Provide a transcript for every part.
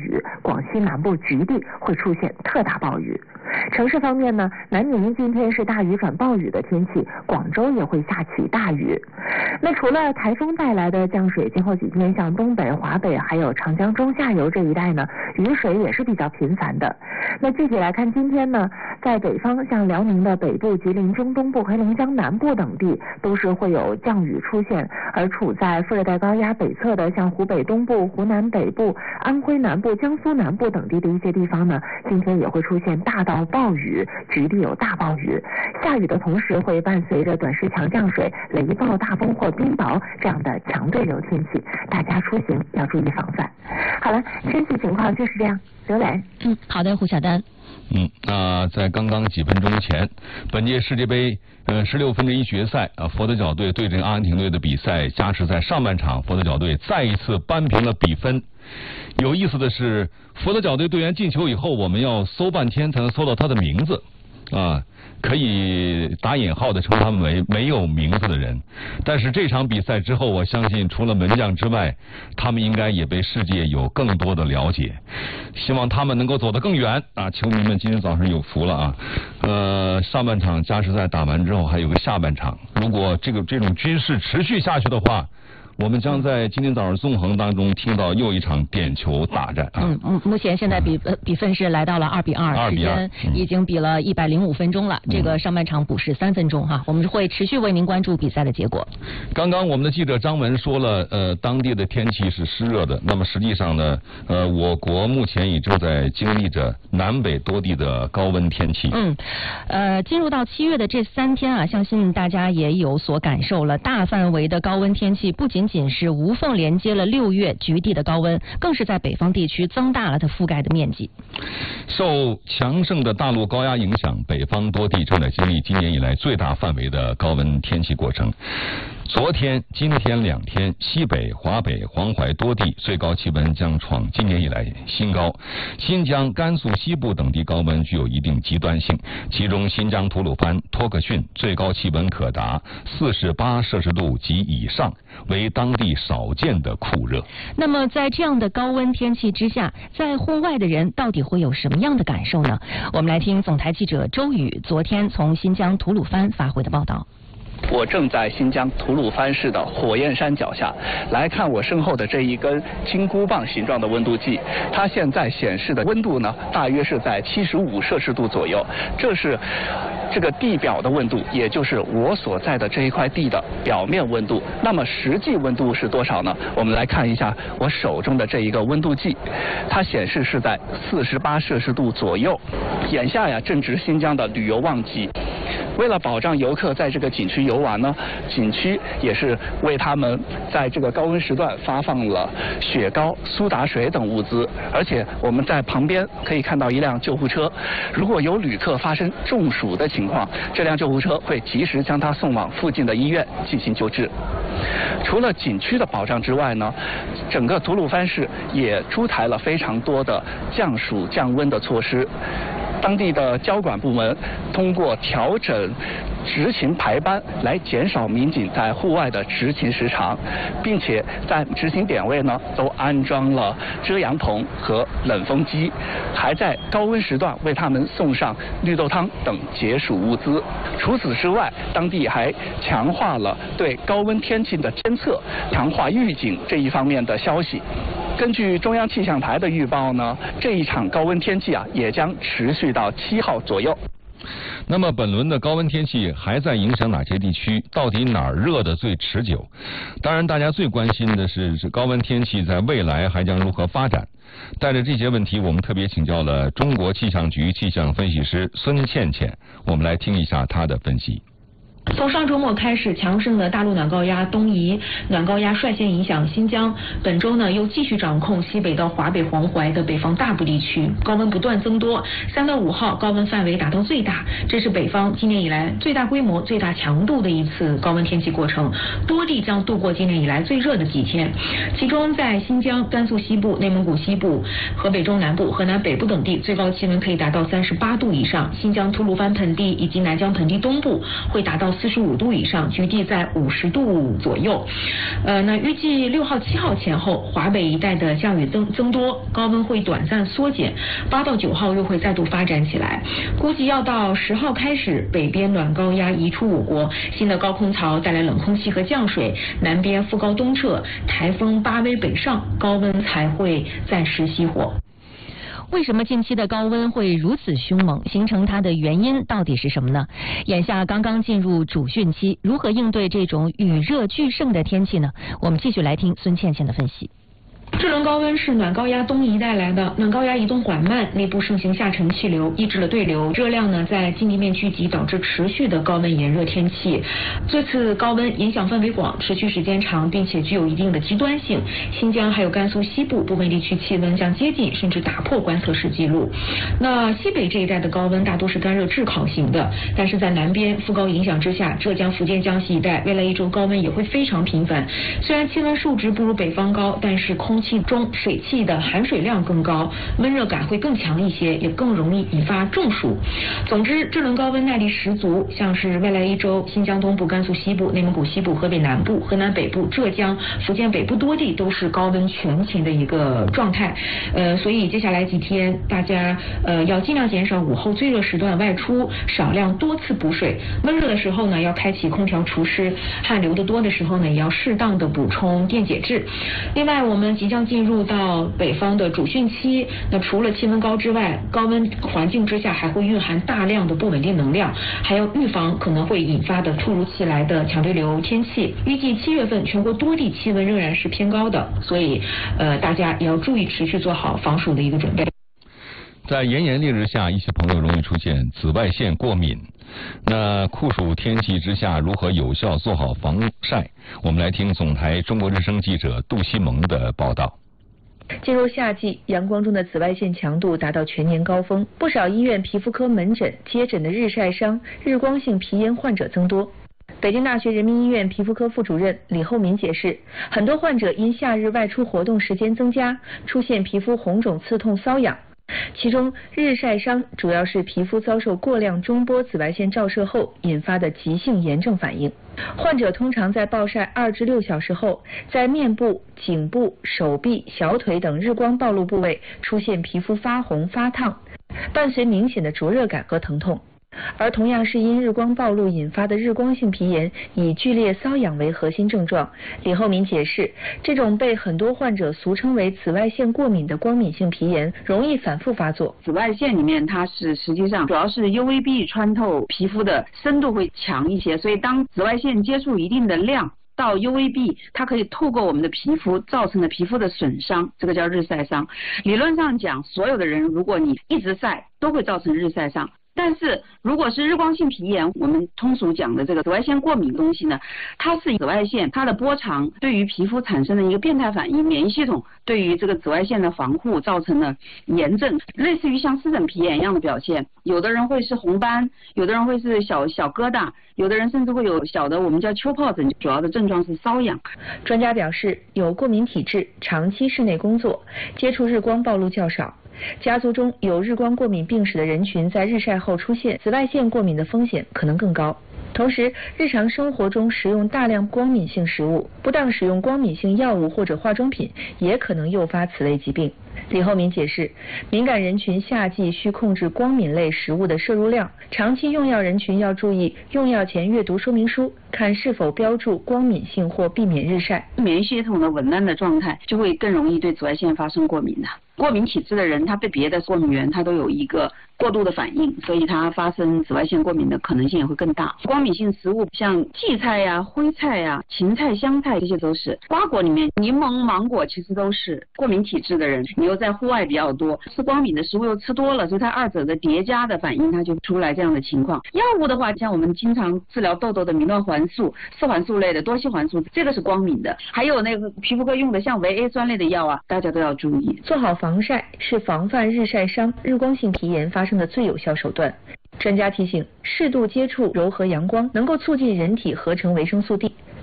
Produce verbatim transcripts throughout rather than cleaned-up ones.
雨，广西南部局地会出现特大暴雨。城市方面呢，南宁今天是大雨转暴雨的天气，广州也会下起大雨。那除了台风带来的降水，今后几天像东北、华北还有长江中下游这一带呢，雨水也是比较频繁的。那具体来看，今天呢，在北方像辽宁的北部、吉林中东部、黑龙江南部等地都是会有降雨出现，而处在副热带高压北侧的像湖北东部、湖南北部、安徽南部、江苏南部等地的一些地方呢，今天也会出现大到暴雨，局地有大暴雨。下雨的同时会伴随着短时强降水、雷暴、大风或冰雹这样的强对流天气，大家出行要注意防范。好了，天气情况就是这样。刘磊， 嗯，好的，胡晓丹。 嗯，那在刚刚几分钟前，本届世界杯呃十六分之一决赛啊，佛得角队对阵阿根廷队的比赛加时在上半场，佛得角队再一次扳平了比分。有意思的是，佛得角队队员进球以后，我们要搜半天才能搜到他的名字啊，可以打引号的称他们为没有名字的人。但是这场比赛之后，我相信除了门将之外，他们应该也被世界有更多的了解。希望他们能够走得更远啊！球迷们今天早上有福了啊！呃，上半场加时赛打完之后，还有个下半场。如果这个这种局势持续下去的话，我们将在今天早上纵横当中听到又一场点球大战啊！ 嗯，目前现在比呃比分是来到了二比二，时间已经比了一百零五分钟了。嗯、这个上半场补时三分钟哈，我们会持续为您关注比赛的结果。 刚刚我们的记者张文说了，呃，当地的天气是湿热的。那么实际上呢，呃，我国目前已正在经历着南北多地的高温天气。 嗯，呃，进入到七月的这三天啊，相信大家也有所感受了。大范围的高温天气不仅仅是无缝连接了六月局地的高温，更是在北方地区增大了它覆盖的面积。 受强盛的大陆高压影响，北方多地正在经历今年以来最大范围的高温天气过程。昨天、今天两天，西北、华北、黄淮多地最高气温将创今年以来新高。新疆、甘肃西部等地高温具有一定极端性，其中新疆吐鲁番、托克逊最高气温可达四十八摄氏度及以上，为当地少见的酷热。 那么在这样的高温天气之下，在户外的人到底会有什么样的感受呢？我们来听总台记者周宇昨天从新疆吐鲁番发回的报道。 我正在新疆吐鲁番市的火焰山脚下，来看我身后的这一根金箍棒形状的温度计，它现在显示的温度呢，大约是在七十五摄氏度左右。这是这个地表的温度，也就是我所在的这一块地的表面温度。那么实际温度是多少呢？我们来看一下我手中的这一个温度计，它显示是在四十八摄氏度左右。眼下呀，正值新疆的旅游旺季。为了保障游客在这个景区游玩呢，景区也是为他们在这个高温时段发放了雪糕、苏打水等物资。而且我们在旁边可以看到一辆救护车，如果有旅客发生中暑的情况，这辆救护车会及时将他送往附近的医院进行救治。除了景区的保障之外呢，整个吐鲁番市也出台了非常多的降暑降温的措施。当地的交管部门通过调整执勤排班来减少民警在户外的执勤时长，并且在执勤点位呢都安装了遮阳棚和冷风机，还在高温时段为他们送上绿豆汤等解暑物资。除此之外，当地还强化了对高温天气的监测，强化预警这一方面的消息。根据中央气象台的预报呢，这一场高温天气啊也将持续到七号左右。 那么本轮的高温天气还在影响哪些地区？到底哪儿热得最持久？当然，大家最关心的是这高温天气在未来还将如何发展。带着这些问题，我们特别请教了中国气象局气象分析师孙倩倩，我们来听一下她的分析。 从上周末开始，强盛的大陆暖高压东移，暖高压率先影响新疆。本周呢，又继续掌控西北到华北、黄淮的北方大部地区，高温不断增多。三到五号高温范围达到最大，这是北方今年以来最大规模、最大强度的一次高温天气过程。多地将度过今年以来最热的几天，其中在新疆、甘肃西部、内蒙古西部、河北中南部、河南北部等地，最高气温可以达到三十八度以上。新疆吐鲁番盆地以及南疆盆地东部会达到四十五度以上，局地在五十度左右。呃，那预计六号、七号前后，华北一带的降雨增增多，高温会短暂缩减，八到九号又会再度发展起来。估计要到十号开始，北边暖高压移出我国，新的高空槽带来冷空气和降水，南边副高东撤，台风八威北上，高温才会暂时熄火。 为什么近期的高温会如此凶猛？形成它的原因到底是什么呢？眼下刚刚进入主汛期，如何应对这种雨热俱盛的天气呢？我们继续来听孙倩倩的分析。 这轮高温是暖高压东移带来的，暖高压移动缓慢，内部盛行下沉气流，抑制了对流，热量呢在近地面聚集，导致持续的高温炎热天气。这次高温影响范围广，持续时间长，并且具有一定的极端性。新疆还有甘肃西部部分地区气温将接近甚至打破观测史记录。那西北这一带的高温大多是干热炙烤型的，但是在南边副高影响之下，浙江、福建、江西一带未来一周高温也会非常频繁。虽然气温数值不如北方高，但是空气中水汽的含水量更高，温热感会更强一些，也更容易引发中暑。总之，这轮高温耐力十足，像是未来一周，新疆东部、甘肃西部、内蒙古西部、河北南部、河南北部、浙江、福建北部多地都是高温全勤的一个状态。呃，所以接下来几天，大家呃要尽量减少午后最热时段外出，少量多次补水。温热的时候呢，要开启空调除湿；汗流得多的时候呢，也要适当的补充电解质。另外，我们即将进入到北方的主汛期，那除了气温高之外，高温环境之下还会蕴含大量的不稳定能量，还要预防可能会引发的突如其来的强对流天气。预计七月份全国多地气温仍然是偏高的，所以呃大家也要注意持续做好防暑的一个准备。 在炎炎烈日下，一些朋友容易出现紫外线过敏。那酷暑天气之下，如何有效做好防晒？我们来听总台中国之声记者杜西蒙的报道。 进入夏季，阳光中的紫外线强度达到全年高峰，不少医院皮肤科门诊接诊的日晒伤、日光性皮炎患者增多。北京大学人民医院皮肤科副主任李厚民解释，很多患者因夏日外出活动时间增加，出现皮肤红肿、刺痛、瘙痒。其中，日晒伤主要是皮肤遭受过量中波紫外线照射后引发的急性炎症反应。患者通常在暴晒二至六小时后，在面部、颈部、手臂、小腿等日光暴露部位出现皮肤发红、发烫，伴随明显的灼热感和疼痛。而同样是因日光暴露引发的日光性皮炎，以剧烈瘙痒为核心症状。李厚民解释，这种被很多患者俗称为紫外线过敏的光敏性皮炎，容易反复发作。 紫外线里面它是实际上主要是 U V B 穿透皮肤的深度会强一些，所以当紫外线接触一定的量到 U V B， 它可以透过我们的皮肤造成的皮肤的损伤，这个叫日晒伤。理论上讲，所有的人如果你一直晒，都会造成日晒伤。但是如果是日光性皮炎，我们通俗讲的这个紫外线过敏的东西呢，它是紫外线它的波长对于皮肤产生的一个变态反应，免疫系统对于这个紫外线的防护造成了炎症，类似于像湿疹皮炎一样的表现。有的人会是红斑，有的人会是小小疙瘩，有的人甚至会有小的我们叫丘疱疹，主要的症状是瘙痒。 专家表示，有过敏体质、长期室内工作、接触日光暴露较少、家族中有日光过敏病史的人群，在日晒后出现紫外线过敏的风险可能更高。同时，日常生活中食用大量光敏性食物，不当使用光敏性药物或者化妆品，也可能诱发此类疾病。李厚民解释，敏感人群夏季需控制光敏类食物的摄入量，长期用药人群要注意用药前阅读说明书，看是否标注光敏性或避免日晒。 免疫系统的紊乱的状态，就会更容易对紫外线发生过敏的。过敏体质的人，他对别的过敏源他都有一个过度的反应，所以他发生紫外线过敏的可能性也会更大。光敏性食物像荠菜呀、灰菜呀、芹菜、香菜，这些都是。瓜果里面，柠檬、芒果其实都是。过敏体质的人，你又在户外比较多，吃光敏的食物又吃多了，所以它二者的叠加的反应，它就出来这样的情况。药物的话，像我们经常治疗痘痘的米诺环素、四环素类的、多烯环素，这个是光敏的。还有那个皮肤科用的像维 A 酸类的药啊，大家都要注意。 做好防晒是防范日晒伤、日光性皮炎发生的最有效手段。专家提醒，适度接触柔和阳光能够促进人体合成维生素 D，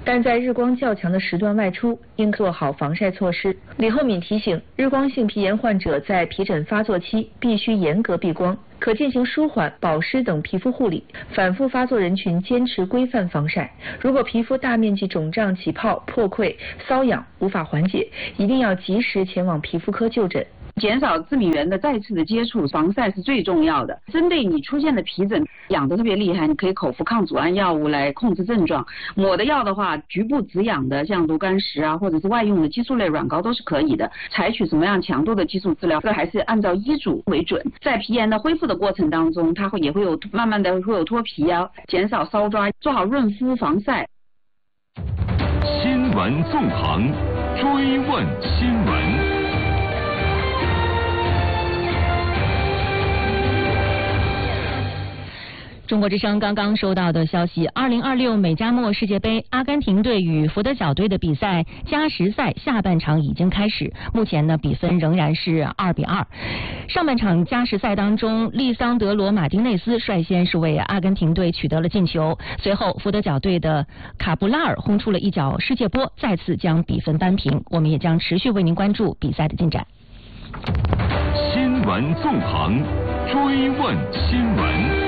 但在日光较强的时段外出，应做好防晒措施。李厚敏提醒，日光性皮炎患者在皮疹发作期必须严格避光，可进行舒缓、保湿等皮肤护理。反复发作人群坚持规范防晒。如果皮肤大面积肿胀、起泡、破溃、瘙痒无法缓解，一定要及时前往皮肤科就诊。 减少致敏源的再次的接触，防晒是最重要的。针对你出现的皮疹痒得特别厉害，你可以口服抗组胺药物来控制症状。抹的药的话，局部止痒的，像炉甘石啊，或者是外用的激素类软膏都是可以的。采取什么样强度的激素治疗，这还是按照医嘱为准。在皮炎的恢复的过程当中，它会也会有慢慢的会有脱皮啊，减少搔抓，做好润肤防晒。 新闻纵横，追问新闻。 中国之声刚刚收到的消息，二零二六美加墨世界杯阿根廷队与佛得角队的比赛加时赛下半场已经开始，目前呢比分仍然是二比二。上半场加时赛当中，利桑德罗马丁内斯率先是为阿根廷队取得了进球，随后佛得角队的卡布拉尔轰出了一脚世界波，再次将比分扳平。我们也将持续为您关注比赛的进展。 新闻纵横，追问新闻。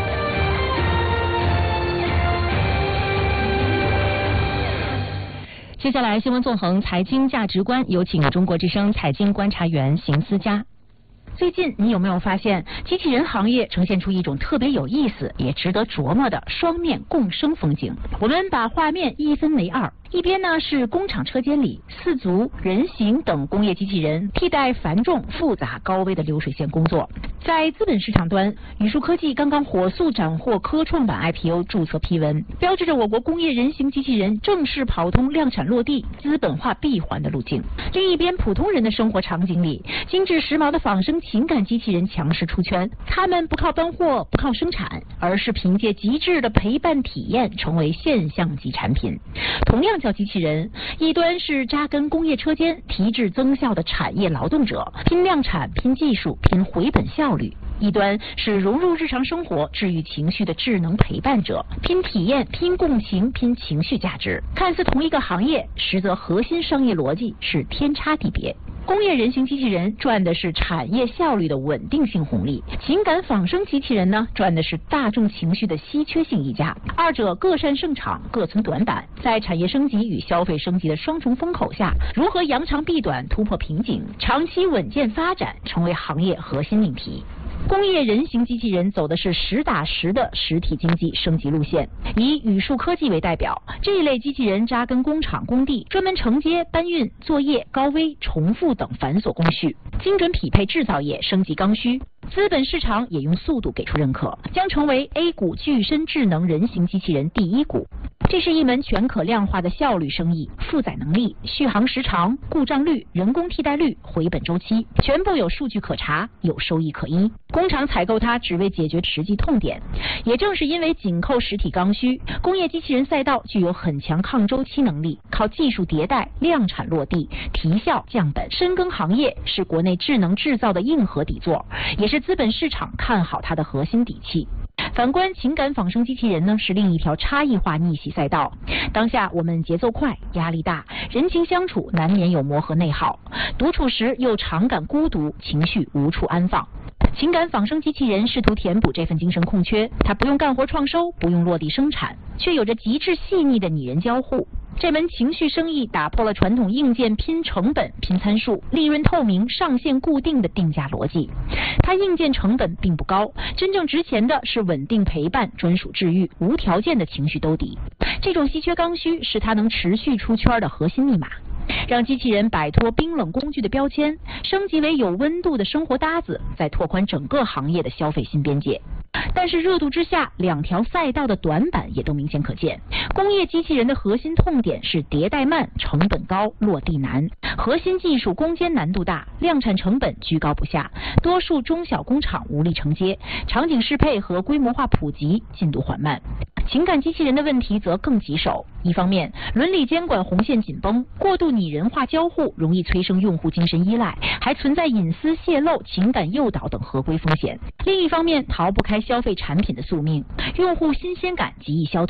接下来新闻纵横财经价值观，有请中国之声财经观察员邢思佳。 最近你有没有发现，机器人行业呈现出一种特别有意思也值得琢磨的双面共生风景？我们把画面一分为二，一边呢是工厂车间里四足、人形等工业机器人替代繁重、复杂、高危的流水线工作。在资本市场端，宇树科技刚刚火速斩获科创板 I P O 注册批文，标志着我国工业人形机器人正式跑通量产落地、资本化闭环的路径。另一边，普通人的生活场景里，精致时髦的仿生情感机器人强势出圈，他们不靠搬货，不靠生产，而是凭借极致的陪伴体验成为现象级产品。同样叫机器人，一端是扎根工业车间、提质增效的产业劳动者，拼量产、拼技术、拼回本效率；一端是融入日常生活、治愈情绪的智能陪伴者，拼体验、拼共情、拼情绪价值。看似同一个行业，实则核心商业逻辑是天差地别。工业人形机器人赚的是产业效率的稳定性红利，情感仿生机器人呢赚的是大众情绪的稀缺性溢价。二者各擅胜场，各存短板，在产业升级与消费升级的双重风口下，如何扬长避短、突破瓶颈，长期稳健发展，成为行业核心命题。工业人形机器人走的是实打实的实体经济升级路线，以宇树科技为代表，这一类机器人扎根工厂工地，专门承接搬运、作业、高危、重复等繁琐工序，精准匹配制造业升级刚需。资本市场也用速度给出认可，将成为 A 股具身智能人形机器人第一股。这是一门全可量化的效率生意，负载能力、续航时长、故障率、人工替代率、回本周期，全部有数据可查，有收益可依。工厂采购它只为解决实际痛点。也正是因为紧扣实体刚需，工业机器人赛道具有很强抗周期能力，靠技术迭代、量产落地、提效降本，深耕行业，是国内智能制造的硬核底座，也是资本市场看好它的核心底气。反观情感仿生机器人呢，是另一条差异化逆袭赛道。当下我们节奏快，压力大，人情相处难免有磨合内耗，独处时又常感孤独，情绪无处安放。情感仿生机器人试图填补这份精神空缺，它不用干活创收，不用落地生产，却有着极致细腻的拟人交互。这门情绪生意打破了传统硬件拼成本、拼参数、利润透明、上限固定的定价逻辑。它硬件成本并不高，真正值钱的是稳定陪伴、专属治愈、无条件的情绪兜底。这种稀缺刚需是它能持续出圈的核心密码。让机器人摆脱冰冷工具的标签，升级为有温度的生活搭子，再拓宽整个行业的消费新边界。但是热度之下，两条赛道的短板也都明显可见。工业机器人的核心痛点是迭代慢、成本高、落地难，核心技术攻坚难度大，量产成本居高不下，多数中小工厂无力承接，场景适配和规模化普及进度缓慢。情感机器人的问题则更棘手，一方面伦理监管红线紧绷，过度拟人化交互容易催生用户精神依赖，还存在隐私泄露、情感诱导等合规风险；另一方面逃不开消费产品的宿命，用户新鲜感极易消退。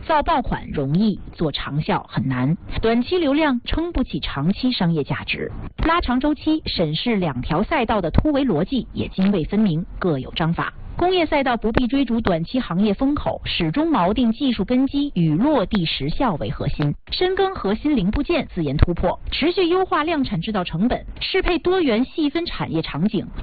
造爆款容易，做长效很难，短期流量撑不起长期商业价值。拉长周期审视两条赛道的突围逻辑也泾渭分明，各有章法。工业赛道不必追逐短期行业风口，始终锚定技术根基与落地实效为核心，深耕核心零部件自研突破，持续优化量产制造成本，适配多元细分产业场景，